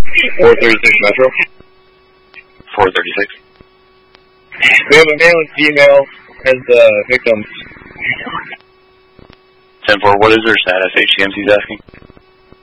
436 Metro. 436. We have a male and female as victims. 10-4, what is their status? HCMC's asking.